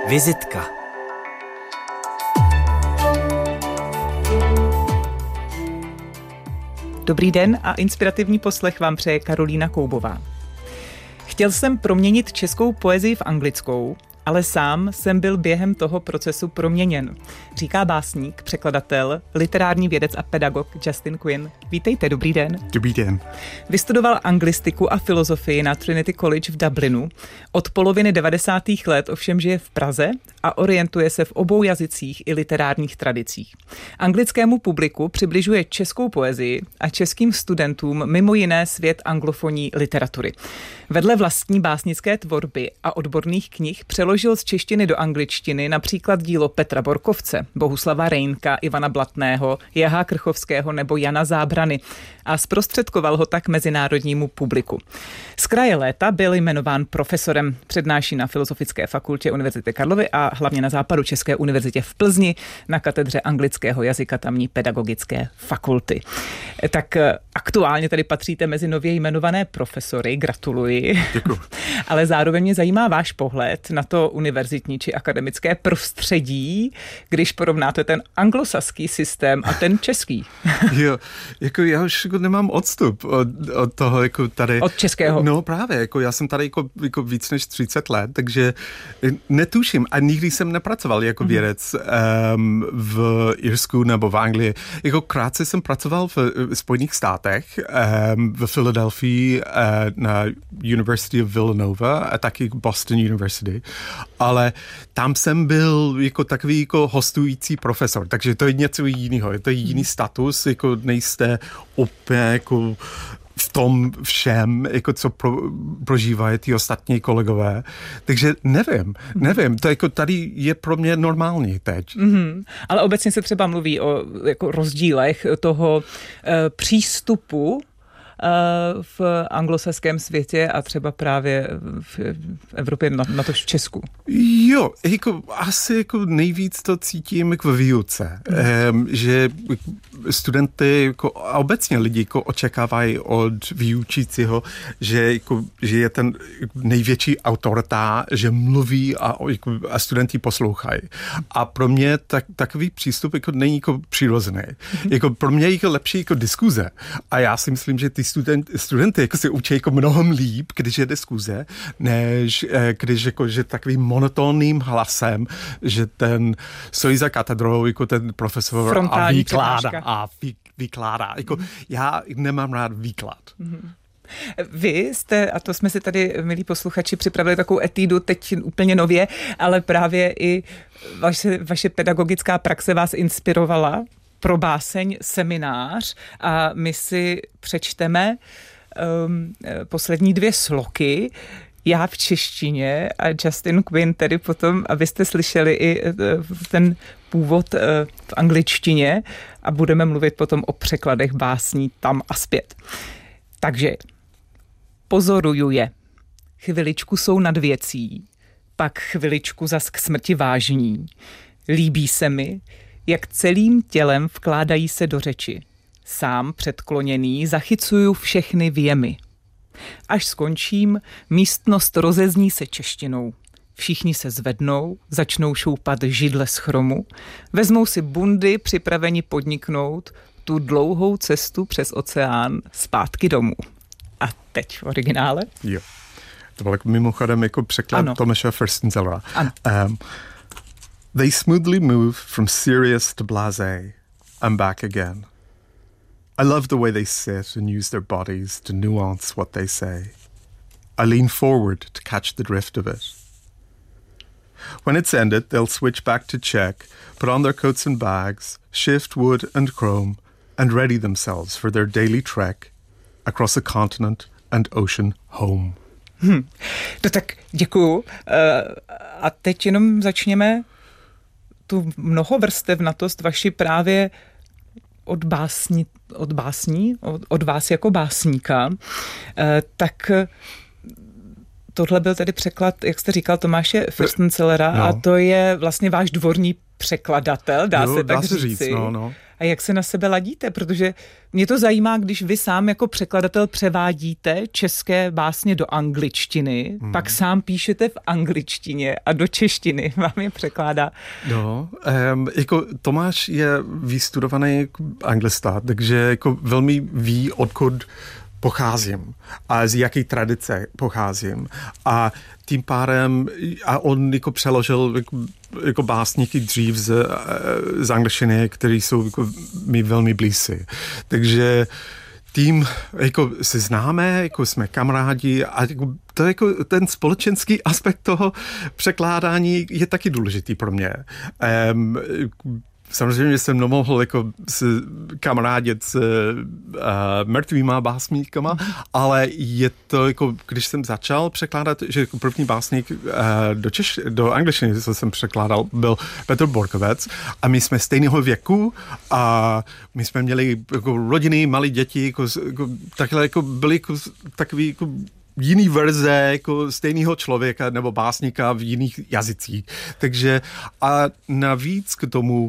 Vizitka. Dobrý den a inspirativní poslech vám přeje Karolína Koubová. Chtěl jsem proměnit českou poezii v anglickou, ale sám jsem byl během toho procesu proměněn, říká básník, překladatel, literární vědec a pedagog Justin Quinn. Vítejte, dobrý den. Dobrý den. Vystudoval anglistiku a filozofii na Trinity College v Dublinu. Od poloviny 90. let ovšem žije v Praze a orientuje se v obou jazycích i literárních tradicích. Anglickému publiku přibližuje českou poezii a českým studentům mimo jiné svět anglofonní literatury. Vedle vlastní básnické tvorby a odborných knih přeložil z češtiny do angličtiny například dílo Petra Borkovce, Bohuslava Reynka, Ivana Blatného, Jahá Krchovského nebo Jana Zábrany a zprostředkoval ho tak mezinárodnímu publiku. Z kraje léta byl jmenován profesorem, přednáší na Filozofické fakultě Univerzity Karlovy a hlavně na Západočeské univerzitě v Plzni na katedře anglického jazyka tamní pedagogické fakulty. Tak aktuálně tady patříte mezi nově jmenované profesory, gratuluji. Děkuji. Ale zároveň mě zajímá váš pohled na to univerzitní či akademické prostředí, když porovnáte ten anglosaský systém a ten český. Jo, jako já už jako nemám odstup od toho, jako tady. Od českého. No právě, jako já jsem tady jako víc než 30 let, takže netuším a nikdy jsem nepracoval jako vědec v Irsku nebo v Anglii. Jako krátce jsem pracoval v Spojených státech, v Philadelphii na University of Villanova a taky Boston University, ale tam jsem byl jako takový jako hostující profesor, takže to je něco jiného, je to jiný status, jako nejste úplně jako v tom všem, jako co prožívají ty ostatní kolegové. Takže nevím, to jako tady je pro mě normální teď. Ale obecně se třeba mluví o jako rozdílech toho přístupu v anglosaském světě a třeba právě v Evropě, na to v Česku. Jo, jako asi jako nejvíc to cítím jako v výuce, že studenty jako, a obecně lidi jako očekávají od výučícího, že je ten největší autorita, že mluví a studenti poslouchají. A pro mě takový přístup jako není jako přirozený. Jako pro mě je jako lepší jako diskuze. A já si myslím, že ty studenty jako se učí jako mnohem líp, když je diskuze, než když jako, že takovým monotónním hlasem, že ten stojí za katedrou, jako ten profesor frontální a vykládá. Jako, já nemám rád výklad. Vy jste, a to jsme si tady, milí posluchači, připravili takovou etídu teď úplně nově, ale právě i vaše pedagogická praxe vás inspirovala pro báseň Seminář a my si přečteme poslední 2 sloky, já v češtině a Justin Quinn tedy potom, abyste slyšeli i ten původ v angličtině a budeme mluvit potom o překladech básní tam a zpět. Takže pozoruju je. Chviličku jsou nad věcí, pak chviličku zas k smrti vážní. Líbí se mi, jak celým tělem vkládají se do řeči. Sám předkloněný zachycuju všechny věmy. Až skončím, místnost rozezní se češtinou. Všichni se zvednou, začnou šoupat židle z chromu, vezmou si bundy připraveni podniknout tu dlouhou cestu přes oceán zpátky domů. A teď v originále. Jo. To byl mimochodem jako překlad Tomáše Firstenzellera. They smoothly move from serious to blasé and back again. I love the way they sit and use their bodies to nuance what they say. I lean forward to catch the drift of it. When it's ended, they'll switch back to Czech, put on their coats and bags, shift wood and chrome, and ready themselves for their daily trek across a continent and ocean home. To tak děkuju. A teď jenom začněme tu mnohovrstevnatost vaši právě od vás jako básníka, tak tohle byl tedy překlad, jak jste říkal, Tomáše Firstenzellera a to je vlastně váš dvorní překladatel, dá se tak říci. No. A jak se na sebe ladíte? Protože mě to zajímá, když vy sám jako překladatel převádíte české básně do angličtiny, pak sám píšete v angličtině a do češtiny vám je překládá. No, jako Tomáš je vystudovaný jako anglista, takže jako velmi ví, odkud pocházím a z jaké tradice pocházím. A tím pádem, a on jako přeložil jako básníky dřív z angličtiny, které jsou jako mi velmi blízcí. Takže tím jako se známe, jako jsme kamarádi a jako, to jako ten společenský aspekt toho překládání je taky důležitý pro mě. Samozřejmě jsem nemohl jako se kamarádit s mrtvýma básníkama, ale je to jako, když jsem začal překládat, že jako první básník do angličtiny, co jsem překládal, byl Petr Borkovec a my jsme stejného věku a my jsme měli jako rodiny, malé děti, jako takhle jako byli jako takový jako jiný verze jako stejného člověka nebo básníka v jiných jazycích. Takže a navíc k tomu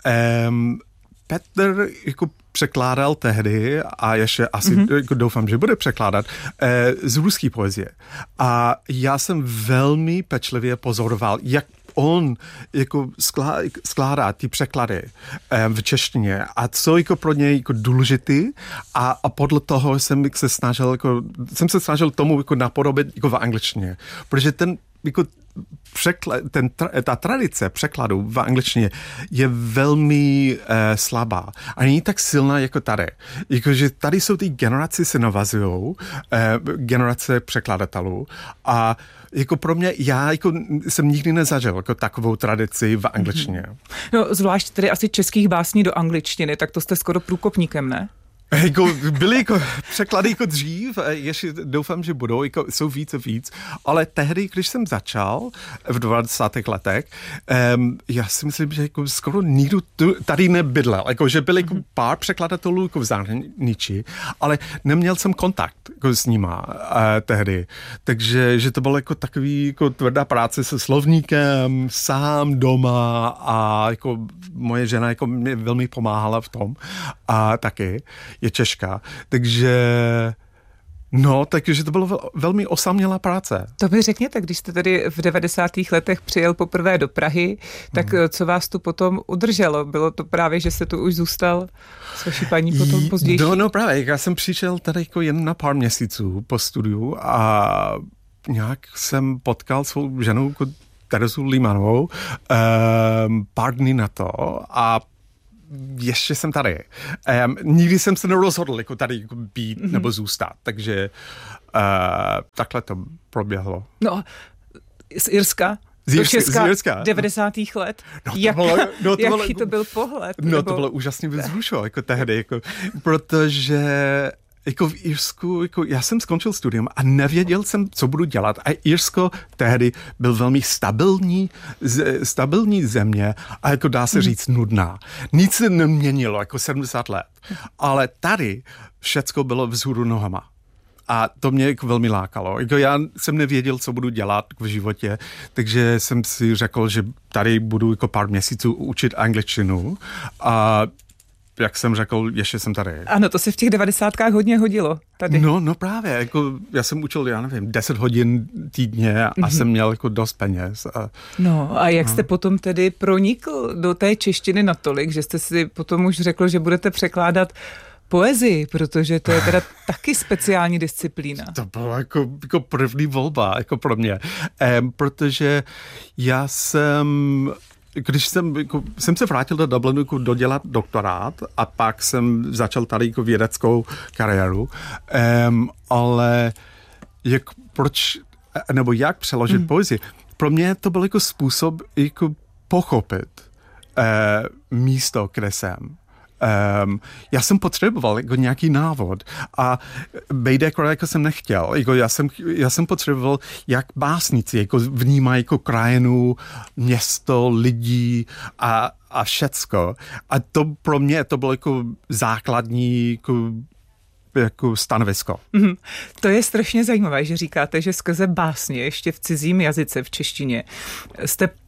Petr jako překládal tehdy a ještě asi jako doufám, že bude překládat z ruské poezie. A já jsem velmi pečlivě pozoroval, jak on jako skládá ty překlady v češtině a co jako pro něj jako důležitý a podle toho jsem se snažil tomu jako napodobit jako v angličtině. Protože ten jako ta tradice překladu v angličtině je velmi slabá a není tak silná jako tady. Jakože tady jsou ty generace se navazujou, generace překladatelů a jako pro mě, já jako jsem nikdy nezažil jako takovou tradici v angličtině. No, zvlášť tedy asi českých básní do angličtiny, tak to jste skoro průkopníkem, ne? Jako byly jako překlady jako dřív, ještě doufám, že budou, jako jsou víc a víc, ale tehdy, když jsem začal v 20. letech, já si myslím, že jako skoro nikdo tady nebydlel, jako že byly jako pár překladatelů jako v zahraničí, ale neměl jsem kontakt jako s nima tehdy, takže že to bylo jako takový jako tvrdá práce se slovníkem, sám doma a jako moje žena jako mě velmi pomáhala v tom a taky je Češka, takže to bylo velmi osamělá práce. To mi řekněte, když jste tady v 90. letech přijel poprvé do Prahy, tak co vás tu potom udrželo? Bylo to právě, že jste tu už zůstal s vaší paní potom později? No právě, já jsem přišel tady jako jen na pár měsíců po studiu a nějak jsem potkal svou ženu Terezu Límanovou pár dní na to a ještě jsem tady. Nikdy jsem se nerozhodl jako tady jako být nebo zůstat, takže takhle to proběhlo. No, z Irska do Česka 90. let. Jaký to byl pohled? No to bylo úžasně vzrušo, jako tehdy, jako, protože jako v Irsku, jako já jsem skončil studium a nevěděl jsem, co budu dělat. A Irsko tehdy byl velmi stabilní země a jako dá se říct nudná. Nic se neměnilo, jako 70 let. Ale tady všecko bylo vzhůru nohama. A to mě jako velmi lákalo. Jako já jsem nevěděl, co budu dělat v životě, takže jsem si řekl, že tady budu jako pár měsíců učit angličtinu a jak jsem řekl, ještě jsem tady. Ano, to se v těch 90kách hodně hodilo tady. No právě, jako já jsem učil, 10 hodin týdně a jsem měl jako dost peněz. No a jak jste potom tedy pronikl do té češtiny natolik, že jste si potom už řekl, že budete překládat poezii, protože to je teda taky speciální disciplína. To bylo jako první volba jako pro mě, protože já jsem jsem se vrátil do Dublinu dodělat doktorát a pak jsem začal tady jako vědeckou kariéru, ale jak přeložit poezii? Pro mě to byl jako způsob jako pochopit místo, kde jsem. Já jsem potřeboval jako nějaký návod a bejde jako jsem nechtěl. Jako já jsem potřeboval, jak básníci jako vnímají jako krajinu, město, lidí a všecko. A to pro mě to bylo jako základní jako stanovisko. To je strašně zajímavé, že říkáte, že skrze básně ještě v cizím jazyce, v češtině, jste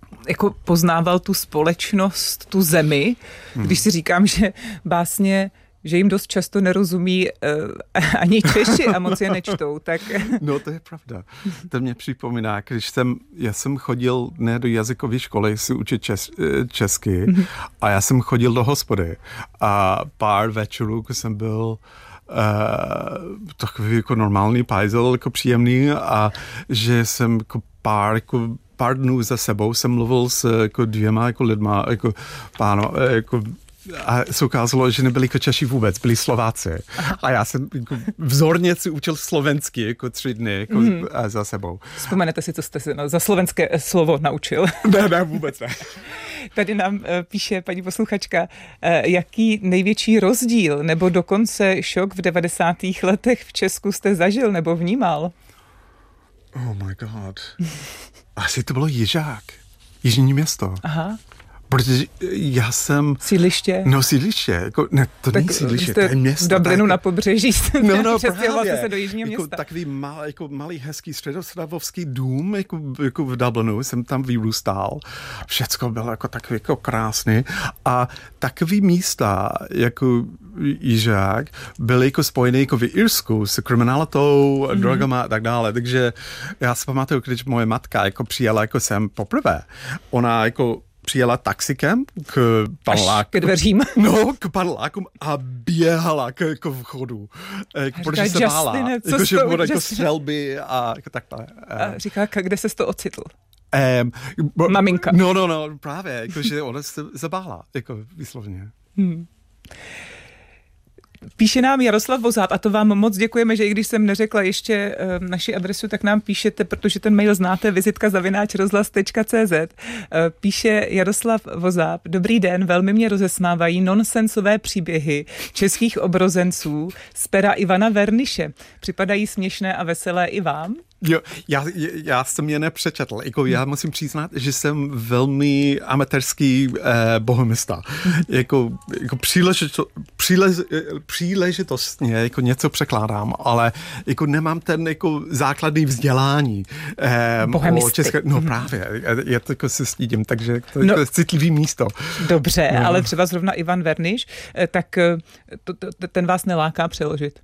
jako poznával tu společnost, tu zemi, když si říkám, že básně že jim dost často nerozumí ani Češi a moc je nečtou, tak... No to je pravda. To mě připomíná, když já jsem chodil ne do jazykové školy si učit česky a já jsem chodil do hospody a pár večerů, když jsem byl takový jako normální pajzel, jako příjemný a že jsem jako pár dnů za sebou jsem mluvil s jako 2 jako lidma, jako páno, jako a se ukázalo, že nebyli jako Češi vůbec, byli Slováci. A já jsem jako vzorně si učil slovensky jako 3 dny jako za sebou. Vzpomenete si, co jste si za slovenské slovo naučil? Ne, vůbec ne. Tady nám píše paní posluchačka, jaký největší rozdíl nebo dokonce šok v 90. letech v Česku jste zažil nebo vnímal? Oh my god. Asi to bylo Jižák. Jižní město. Aha. Protože já jsem... Sídliště? No sídliště, jako, ne, to není sídliště, to je město. V Dublinu na pobřeží jste přestěhoval jste se do Jižního jako města. Takový malý hezký středostavovský dům, jako v Dublinu, jsem tam vyrůstal. Všecko bylo jako takový jako krásný. A takový místa, jako Jižák, byly jako spojený jako v Irsku s kriminalitou, drogama a tak dále. Takže já si pamatuju, když moje matka jako přijela jako sem poprvé, ona jako přijela taxikem k paneláku. K dveřím. No, k panelákům a běhala k vchodu. Protože se bála. Jako, že bude jako střelby a jako takhle. A říká, kde ses to ocitl? Maminka. No, právě. Jako, že ona se zabála. Jako výslovně. Píše nám Jaroslav Vozát a to vám moc děkujeme, že i když jsem neřekla ještě naši adresu, tak nám píšete, protože ten mail znáte, vizitka@rozhlas.cz. Píše Jaroslav Vozát: Dobrý den, velmi mě rozesmávají nonsensové příběhy českých obrozenců z pera Ivana Verniše. Připadají směšné a veselé i vám? Jo, já jsem je nepřečetl. Jako já musím přiznat, že jsem velmi amatérský bohemista. Jako příležitostně jako něco překládám, ale jako nemám ten jako základní vzdělání. Bohemisty. No právě, já to jako se stydím, takže to je citlivý místo. Dobře, ale třeba zrovna Ivan Verniš, tak ten vás neláká přeložit?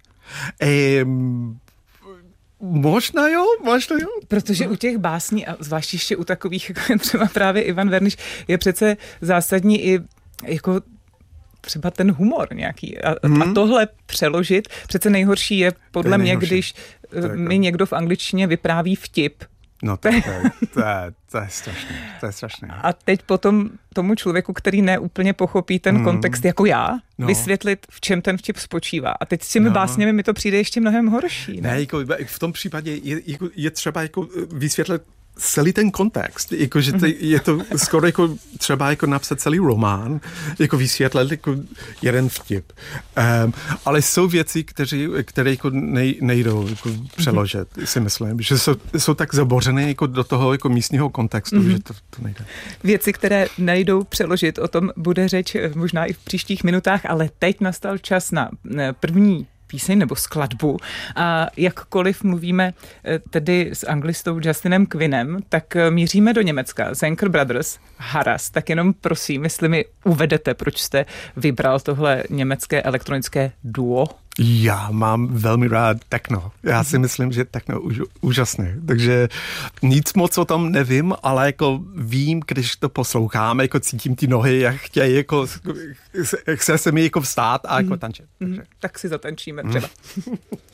Možná jo. Protože u těch básní, a zvlášť ještě u takových, jako třeba právě Ivan Verniš, je přece zásadní i jako třeba ten humor nějaký. A tohle přeložit, přece nejhorší je podle mě, když mi někdo v angličtině vypráví vtip. No to je strašné. To je strašné. A teď potom tomu člověku, který neúplně pochopí ten kontext jako já, vysvětlit, v čem ten vtip spočívá. A teď s těmi básněmi mi to přijde ještě mnohem horší. Ne, jako v tom případě je třeba jako vysvětlit celý ten kontext, jakože je to skoro jako třeba jako napsat celý román, jako vysvětlit jako jeden vtip. Ale jsou věci, které jako nejdou jako přeložit, si myslím, že jsou tak zabořené jako do toho jako místního kontextu, že to nejde. Věci, které nejdou přeložit, o tom bude řeč možná i v příštích minutách, ale teď nastal čas na první píseň nebo skladbu. A jakkoliv mluvíme tedy s anglistou Justinem Quinnem, tak míříme do Německa. Zenker Brothers, Haras. Tak jenom prosím, jestli mi uvedete, proč jste vybral tohle německé elektronické duo? Já mám velmi rád techno. Já si myslím, že techno je úžasné. Takže nic moc o tom nevím, ale jako vím, když to poslouchám, jako cítím ty nohy, jak chtějí, jako chce se mi jako vstát a jako tančit. Tak si zatančíme třeba.